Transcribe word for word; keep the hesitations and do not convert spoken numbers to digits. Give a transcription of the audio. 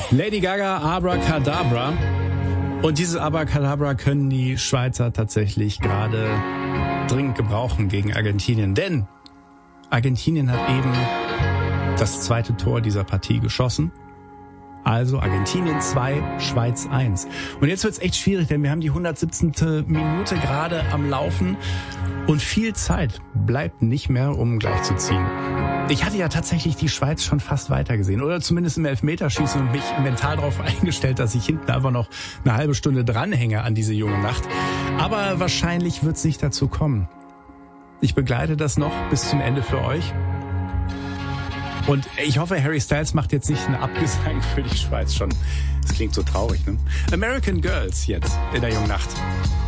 Lady Gaga, Abracadabra. Und dieses Abracadabra können die Schweizer tatsächlich gerade dringend gebrauchen gegen Argentinien. Denn Argentinien hat eben das zweite Tor dieser Partie geschossen. Also Argentinien zwei, Schweiz eins. Und jetzt wird's echt schwierig, denn wir haben die hundertsiebzehnte Minute gerade am Laufen und viel Zeit bleibt nicht mehr, um gleich zu ziehen. Ich hatte ja tatsächlich die Schweiz schon fast weitergesehen oder zumindest im Elfmeterschießen und mich mental darauf eingestellt, dass ich hinten einfach noch eine halbe Stunde dranhänge an diese junge Nacht. Aber wahrscheinlich wird's nicht dazu kommen. Ich begleite das noch bis zum Ende für euch. Und ich hoffe, Harry Styles macht jetzt nicht einen Abgesang für die Schweiz schon. Das klingt so traurig, ne? American Girls jetzt in der jungen Nacht.